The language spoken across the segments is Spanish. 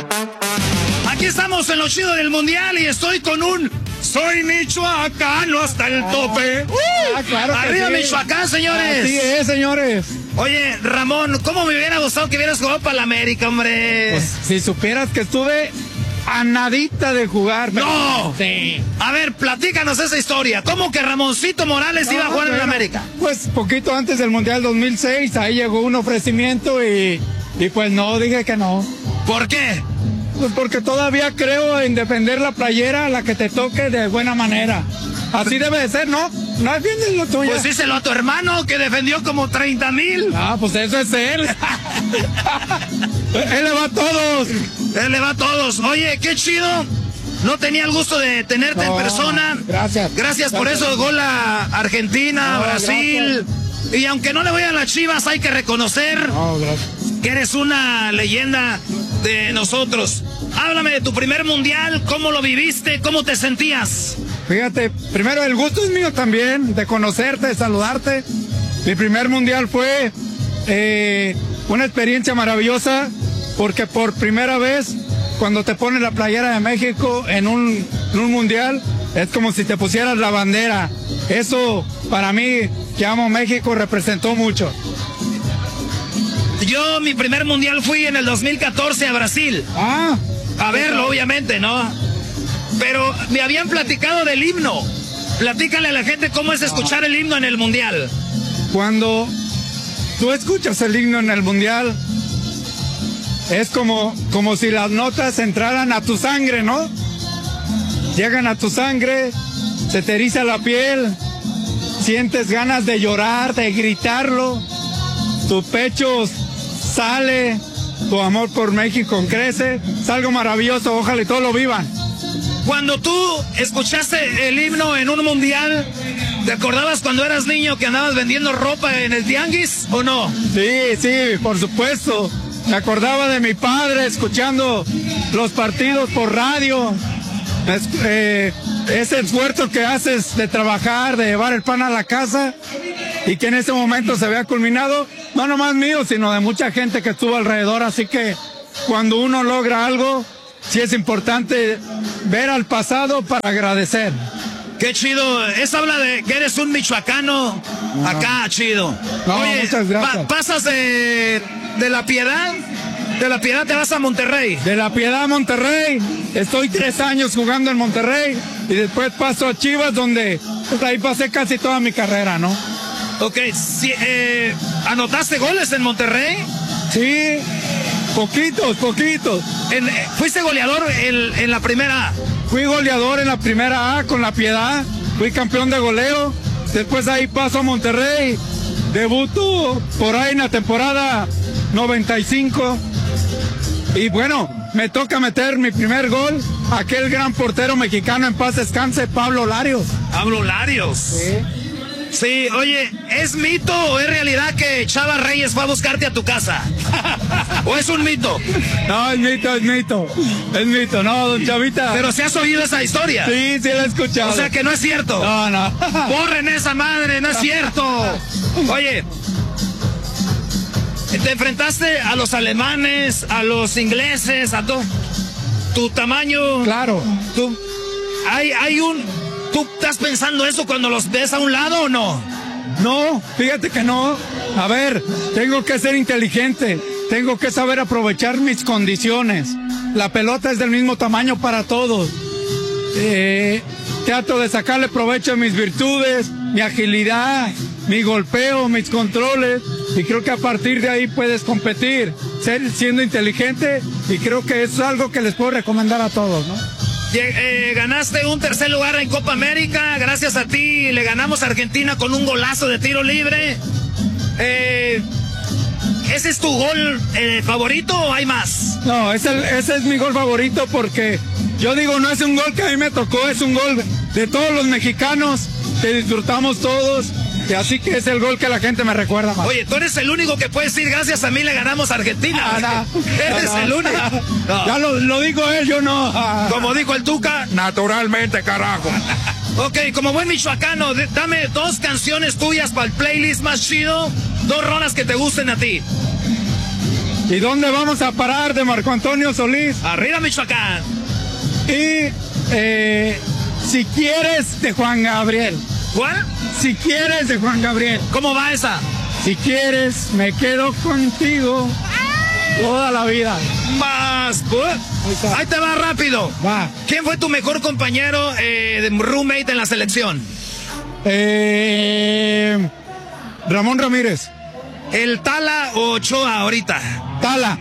Aquí estamos en lo chido del mundial y estoy con un soy michoacano hasta el tope. Claro que Arriba sí. Michoacán, señores. Así es, señores. Oye, Ramón, ¿cómo me hubiera gustado que hubieras jugado para la América, hombre? Pues, si supieras que estuve a nadita de jugar. Pero... ¡No! Sí. A ver, platícanos esa historia. ¿Cómo que Ramoncito Morales iba a jugar en la América? Pues poquito antes del Mundial 2006, ahí llegó un ofrecimiento y pues no, dije que no. ¿Por qué? Pues porque todavía creo en defender la playera, la que te toque de buena manera. Así debe de ser, ¿no? No defiendes lo tuyo. Pues díselo a tu hermano que defendió como 30,000. Ah, pues eso es él. Él le va a todos. Él le va a todos. Oye, qué chido. No tenía el gusto de tenerte en persona. Gracias. Gracias por eso, gol a Argentina, Brasil. Gracias. Y aunque no le voy a las Chivas, hay que reconocer que eres una leyenda de nosotros. Háblame de tu primer mundial, cómo lo viviste, cómo te sentías. Fíjate, primero el gusto es mío también, de conocerte, de saludarte. Mi primer mundial fue una experiencia maravillosa, porque por primera vez, cuando te pones la playera de México en un mundial, es como si te pusieras la bandera. Eso, para mí, que amo México, representó mucho. Yo, mi primer mundial fui en el 2014 a Brasil. A verlo, obviamente, ¿no? Pero me habían platicado del himno. Platícale a la gente cómo es escuchar el himno en el mundial. Cuando tú escuchas el himno en el mundial, es como si las notas entraran a tu sangre, ¿no? Llegan a tu sangre, se te eriza la piel, sientes ganas de llorar, de gritarlo, tu pecho sale, tu amor por México crece, es algo maravilloso, ojalá y todos lo vivan. Cuando tú escuchaste el himno en un mundial, ¿te acordabas cuando eras niño que andabas vendiendo ropa en el tianguis o no? Sí, por supuesto. Me acordaba de mi padre escuchando los partidos por radio. Ese esfuerzo que haces de trabajar, de llevar el pan a la casa y que en ese momento se vea culminado, no nomás mío, sino de mucha gente que estuvo alrededor. Así que cuando uno logra algo, sí es importante ver al pasado para agradecer. Qué chido. Eso habla de que eres un michoacano. No. Acá, chido. No, oye, muchas gracias. Pasas de La Piedad. De La Piedad te vas a Monterrey. De La Piedad a Monterrey. Estoy 3 años jugando en Monterrey. Y después paso a Chivas, donde pues, ahí pasé casi toda mi carrera, ¿no? Ok. Sí, ¿anotaste goles en Monterrey? Sí. Poquitos. ¿Fuiste goleador en la primera A? Fui goleador en la primera A con La Piedad. Fui campeón de goleo. Después ahí paso a Monterrey. Debuto por ahí en la temporada 95. Y bueno, me toca meter mi primer gol. Aquel gran portero mexicano, en paz descanse, Pablo Larios. Pablo Larios. Sí. Sí, oye, ¿es mito o es realidad que Chava Reyes fue a buscarte a tu casa? ¿O es un mito? No, es mito. Es mito, no, don Chavita. Pero si has oído esa historia. Sí, la he escuchado. O sea que no es cierto. No. Borren esa madre, no es cierto. Oye, te enfrentaste a los alemanes, a los ingleses, a todo. Tu tamaño. Claro. ¿Tú estás pensando eso cuando los ves a un lado o no? No, fíjate que no. A ver, tengo que ser inteligente. Tengo que saber aprovechar mis condiciones. La pelota es del mismo tamaño para todos. Trato de sacarle provecho a mis virtudes, mi agilidad, mi golpeo, mis controles. Y creo que a partir de ahí puedes competir, siendo inteligente. Y creo que eso es algo que les puedo recomendar a todos, ¿no? Ganaste un 3er lugar en Copa América. Gracias a ti le ganamos a Argentina con un golazo de tiro libre. ¿Ese es tu gol favorito o hay más? No, ese es mi gol favorito porque yo digo, no es un gol que a mí me tocó, es un gol de todos los mexicanos que disfrutamos todos. Y así que es el gol que la gente me recuerda más. Oye, tú eres el único que puede decir gracias a mí le ganamos a Argentina. Eres el único. No. Ya lo dijo él, yo no. Como dijo el Tuca, naturalmente, carajo. Ok, como buen michoacano, dame 2 canciones tuyas para el playlist más chido. 2 rolas que te gusten a ti. ¿Y dónde vamos a parar de Marco Antonio Solís? Arriba, Michoacán. Y Si quieres de Juan Gabriel. ¿Cuál? Si quieres de Juan Gabriel. ¿Cómo va esa? Si quieres, me quedo contigo toda la vida. Más. Ahí te va rápido. Va. ¿Quién fue tu mejor compañero de roommate en la selección? Ramón Ramírez. ¿El Tala o Ochoa ahorita? Tala.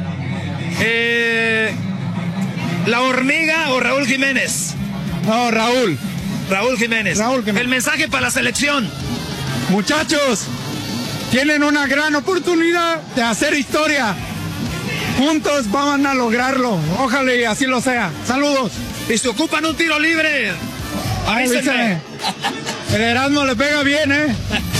¿La Hormiga o Raúl Jiménez? No, Raúl. Raúl Jiménez. Raúl Jiménez. El mensaje para la selección. Muchachos, tienen una gran oportunidad de hacer historia. Juntos van a lograrlo. Ojalá y así lo sea. Saludos. Y se ocupan un tiro libre. Avísenme. El Erasmo le pega bien, ¿eh?